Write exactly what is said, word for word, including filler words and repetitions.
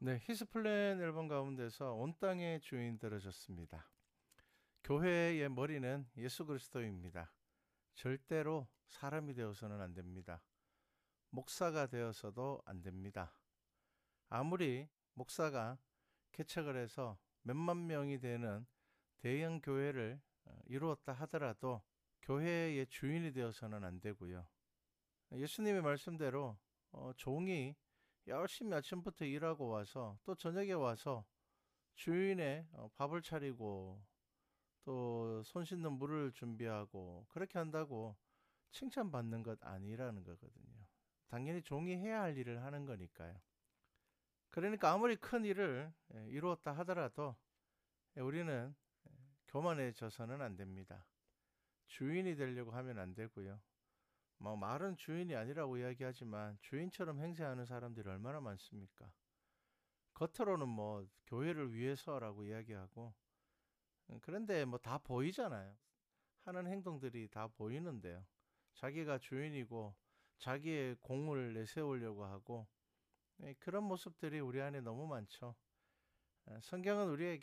네, 히스플랜 앨범 가운데서 온 땅의 주인 들어줬습니다. 교회의 머리는 예수 그리스도입니다. 절대로 사람이 되어서는 안 됩니다. 목사가 되어서도 안 됩니다. 아무리 목사가 개척을 해서 몇만 명이 되는 대형 교회를 어, 이루었다 하더라도 교회의 주인이 되어서는 안 되고요. 예수님의 말씀대로 어, 종이 열심히 아침부터 일하고 와서 또 저녁에 와서 주인의 어, 밥을 차리고 또 손 씻는 물을 준비하고 그렇게 한다고 칭찬받는 것 아니라는 거거든요. 당연히 종이 해야 할 일을 하는 거니까요. 그러니까 아무리 큰 일을 예, 이루었다 하더라도 예, 우리는 교만해져서는 안 됩니다. 주인이 되려고 하면 안 되고요. 뭐 말은 주인이 아니라고 이야기하지만 주인처럼 행세하는 사람들이 얼마나 많습니까? 겉으로는 뭐 교회를 위해서라고 이야기하고 음, 그런데 뭐 다 보이잖아요. 하는 행동들이 다 보이는데요. 자기가 주인이고 자기의 공을 내세우려고 하고 예, 그런 모습들이 우리 안에 너무 많죠. 예, 성경은 우리에게